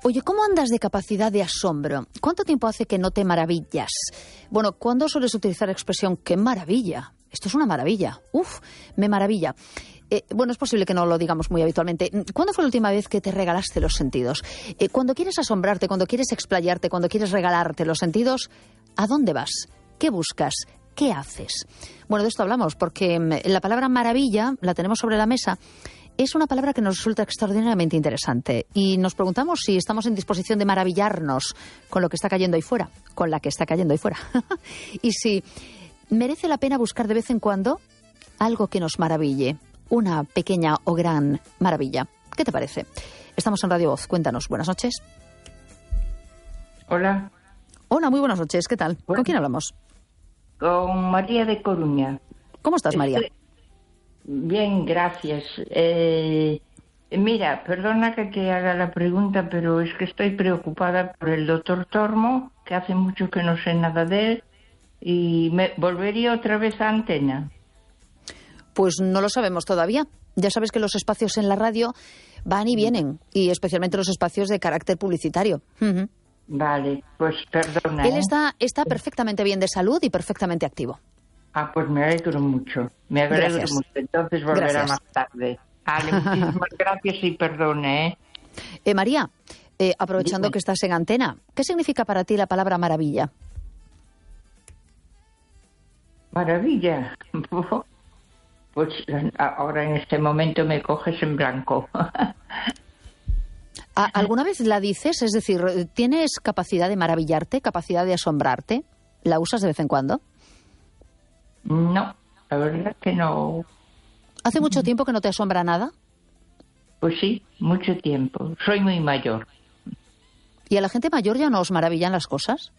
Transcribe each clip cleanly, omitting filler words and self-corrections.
Oye, ¿cómo andas de capacidad de asombro? ¿Cuánto tiempo hace que no te maravillas? Bueno, ¿cuándo sueles utilizar la expresión ¡qué maravilla! Esto es una maravilla. ¡Uf! Me maravilla. Bueno, es posible que no lo digamos muy habitualmente. ¿Cuándo fue la última vez que te regalaste los sentidos? Cuando quieres asombrarte, cuando quieres explayarte, cuando quieres regalarte los sentidos, ¿a dónde vas? ¿Qué buscas? ¿Qué haces? Bueno, de esto hablamos porque la palabra maravilla la tenemos sobre la mesa. Es una palabra que nos resulta extraordinariamente interesante y nos preguntamos si estamos en disposición de maravillarnos con lo que está cayendo ahí fuera, con la que está cayendo ahí fuera. Y si merece la pena buscar de vez en cuando algo que nos maraville, una pequeña o gran maravilla. ¿Qué te parece? Estamos en Radio Voz. Cuéntanos. Buenas noches. Hola. Hola, muy buenas noches. ¿Qué tal? Bueno, ¿con quién hablamos? Con María de Coruña. ¿Cómo estás, María? Bien, gracias. Mira, perdona que te haga la pregunta, pero es que estoy preocupada por el doctor Tormo, que hace mucho que no sé nada de él, y me volvería otra vez a Antena. Pues no lo sabemos todavía. Ya sabes que los espacios en la radio van y vienen, y especialmente los espacios de carácter publicitario. Uh-huh. Vale, pues perdona. Él está perfectamente bien de salud y perfectamente activo. Ah, pues me alegro mucho. Me alegro mucho. Entonces volverá más tarde. Vale, muchísimas gracias y perdone, María, aprovechando que estás en Antena, ¿qué significa para ti la palabra maravilla? Maravilla. Pues ahora en este momento me coges en blanco. ¿Alguna vez la dices? Es decir, ¿tienes capacidad de maravillarte, capacidad de asombrarte? ¿La usas de vez en cuando? No, la verdad que no. ¿Hace mucho tiempo que no te asombra nada? Pues sí, mucho tiempo. Soy muy mayor. ¿Y a la gente mayor ya no os maravillan las cosas?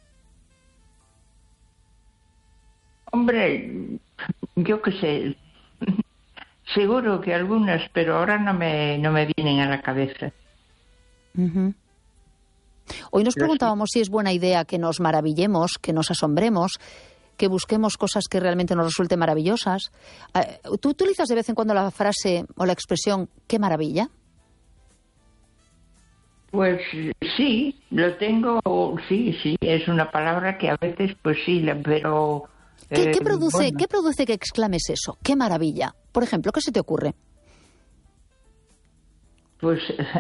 Hombre, yo qué sé. Seguro que algunas, pero ahora no me vienen a la cabeza. Uh-huh. Hoy nos preguntábamos si es buena idea que nos maravillemos, que nos asombremos, que busquemos cosas que realmente nos resulten maravillosas. ¿Tú utilizas de vez en cuando la frase o la expresión ¡qué maravilla? Pues sí, lo tengo, sí, es una palabra que a veces pues sí, pero... ¿Qué produce que exclames eso? ¡Qué maravilla! Por ejemplo, ¿qué se te ocurre? Pues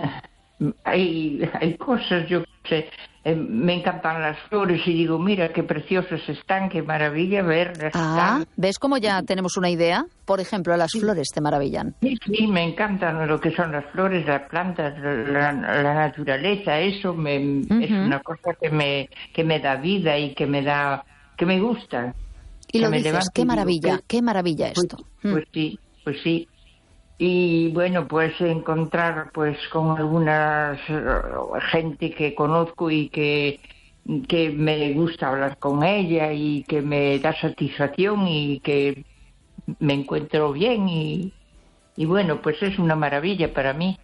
hay cosas, yo sé, me encantan las flores y digo, mira qué preciosas están, qué maravilla verlas. ¿Ves cómo ya tenemos una idea? Por ejemplo, las flores te maravillan. Sí, me encantan lo que son las flores, las plantas, la naturaleza, eso es una cosa que me da vida y que me gusta. Y lo dices, qué maravilla, qué maravilla esto. Pues sí. Y bueno, pues encontrar pues con algunas gente que conozco y que me gusta hablar con ella y que me da satisfacción y que me encuentro bien y bueno, pues es una maravilla para mí.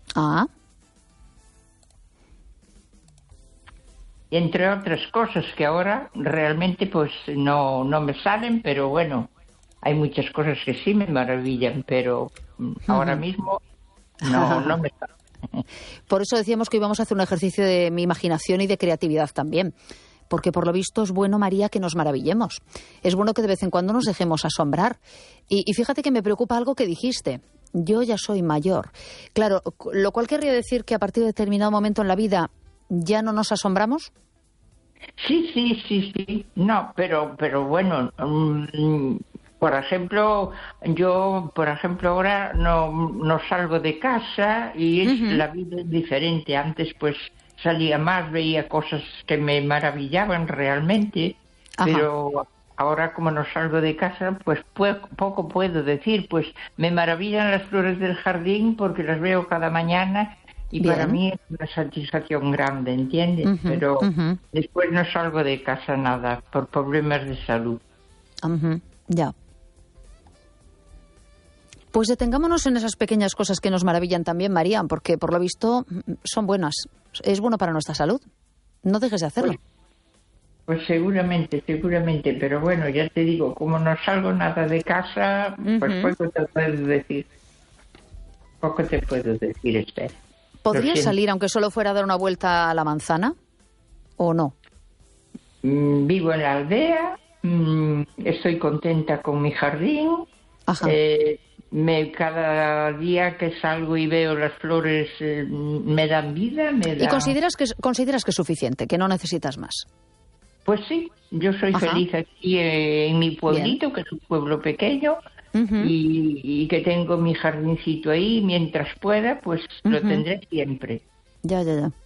Entre otras cosas que ahora realmente pues no me salen, pero bueno, hay muchas cosas que sí me maravillan, pero ahora mismo no me salen. Por eso decíamos que íbamos a hacer un ejercicio de mi imaginación y de creatividad también, porque por lo visto es bueno, María, que nos maravillemos. Es bueno que de vez en cuando nos dejemos asombrar. Y fíjate que me preocupa algo que dijiste. Yo ya soy mayor. Claro, lo cual querría decir que a partir de determinado momento en la vida ¿ya no nos asombramos? Sí. No, pero bueno, por ejemplo, yo, ahora no salgo de casa y la vida es diferente. Antes, pues, salía más, veía cosas que me maravillaban realmente, pero ahora como no salgo de casa, pues poco puedo decir. Pues me maravillan las flores del jardín porque las veo cada mañana. Y bien. Para mí es una satisfacción grande, ¿entiendes? Pero después no salgo de casa nada, por problemas de salud. Ya. Pues detengámonos en esas pequeñas cosas que nos maravillan también, María, porque por lo visto son buenas. Es bueno para nuestra salud. No dejes de hacerlo. Pues seguramente, pero bueno, ya te digo, como no salgo nada de casa, pues poco te puedo decir. Esther. ¿Podrías salir, aunque solo fuera a dar una vuelta a la manzana, o no? Vivo en la aldea, estoy contenta con mi jardín. Ajá. Cada día que salgo y veo las flores me dan vida. ¿Y consideras que es suficiente, que no necesitas más? Pues sí, yo soy feliz aquí en mi pueblito, bien, que es un pueblo pequeño, y que tengo mi jardincito ahí. Mientras pueda, pues lo tendré siempre. Ya.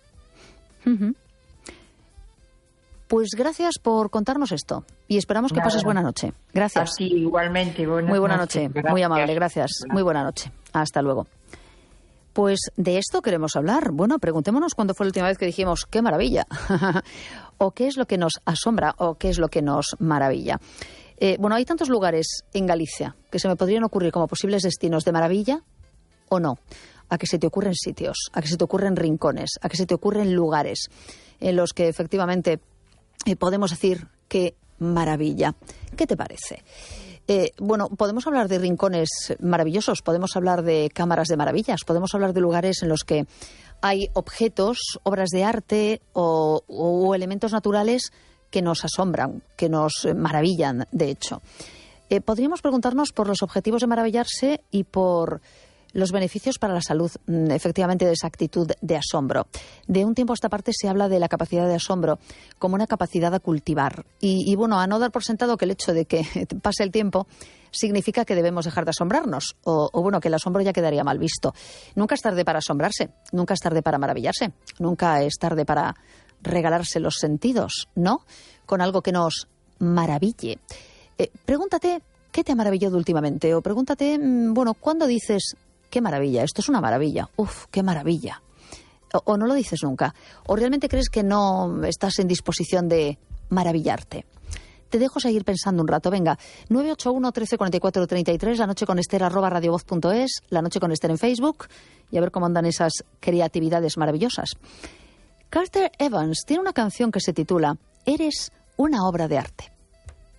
Pues gracias por contarnos esto y esperamos que pases buena noche. Gracias. Así, igualmente. Muy buena noche. Muy amable, gracias. Muy buena noche. Hasta luego. Pues de esto queremos hablar. Bueno, preguntémonos cuándo fue la última vez que dijimos ¡qué maravilla! O qué es lo que nos asombra o qué es lo que nos maravilla. Bueno, hay tantos lugares en Galicia que se me podrían ocurrir como posibles destinos de maravilla o no. A que se te ocurren sitios, a que se te ocurren rincones, a que se te ocurren lugares en los que efectivamente podemos decir qué maravilla. ¿Qué te parece? Bueno, podemos hablar de rincones maravillosos, podemos hablar de cámaras de maravillas, podemos hablar de lugares en los que hay objetos, obras de arte o elementos naturales que nos asombran, que nos maravillan, de hecho. Podríamos preguntarnos por los objetivos de maravillarse y por los beneficios para la salud, efectivamente, de esa actitud de asombro. De un tiempo a esta parte se habla de la capacidad de asombro como una capacidad a cultivar. Y bueno, a no dar por sentado que el hecho de que pase el tiempo significa que debemos dejar de asombrarnos. O bueno, que el asombro ya quedaría mal visto. Nunca es tarde para asombrarse, nunca es tarde para maravillarse, nunca es tarde para regalarse los sentidos, ¿no? Con algo que nos maraville. Pregúntate, ¿qué te ha maravillado últimamente? O pregúntate, bueno, ¿cuándo dices qué maravilla, esto es una maravilla, uf, qué maravilla? O no lo dices nunca, o realmente crees que no estás en disposición de maravillarte. Te dejo seguir pensando un rato, venga, 981 13 44 33, la noche con Ester @radiovoz.es, la noche con Ester en Facebook, y a ver cómo andan esas creatividades maravillosas. Carter Evans tiene una canción que se titula Eres una obra de arte.